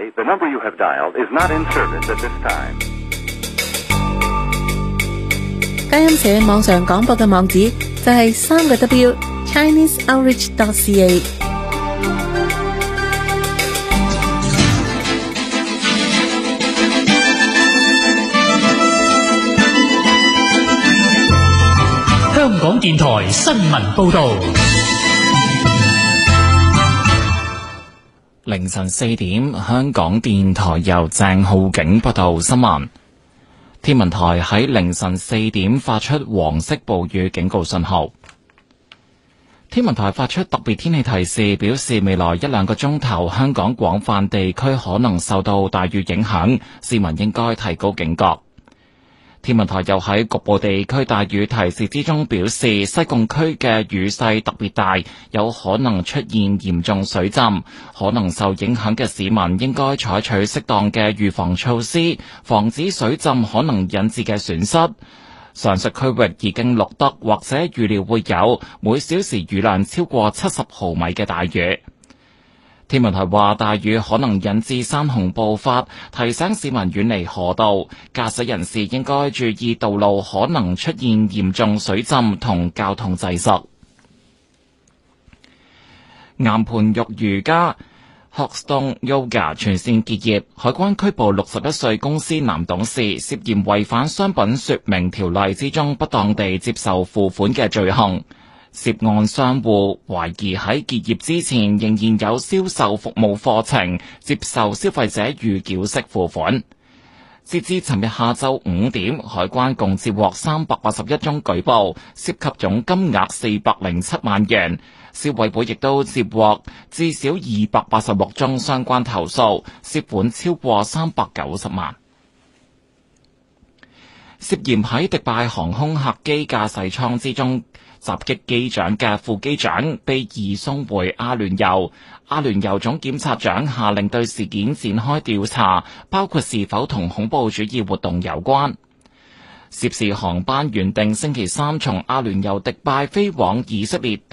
sorry, the number you have dialed is not in service at this time. 佳音社網上廣播嘅網址就係3W ChineseOutreach.ca。 香港電台新聞報導。 凌晨4點，香港電台由鄭浩景報道新聞。天文台喺凌晨4點發出黃色暴雨警告信號。天文台發出特別天氣提示，表示未來1-2個鐘頭，香港廣泛地區可能受到大雨影響，市民應該提高警覺。天文台又喺局部地區大雨提示之中表示，西貢區嘅雨勢特別大，有可能出現嚴重水浸，可能受影響嘅市民應該採取適當嘅預防措施，防止水浸可能引致嘅損失。上述區域已經錄得或者預料會有每小時雨量超過70毫米嘅大雨。天文台話，大雨可能引致山洪暴發，提醒市民遠離河道，駕駛人士應該注意道路可能出現嚴重水浸同交通擠塞。岩盤浴瑜伽 Hotstone Yoga 全線結業，海關拘捕61歲公司男董事，涉嫌違反商品說明條例之中不當地接受付款嘅罪行。涉案商戶懷疑喺結業之前仍然有銷售服務課程，接受消費者預繳式付款。截至尋日下晝5點，海關共接獲381宗舉報，涉及總金額407萬元。消委會亦都接獲至少286宗相關投訴，涉款超過390萬。涉嫌喺迪拜航空客機駕駛艙之中襲擊機長嘅副機長被移送回阿聯酋。阿聯酋總檢察長下令對事件展開調查，包括是否同恐怖主義活動有關。涉事航班原定星期三從阿聯酋迪拜飛往以色列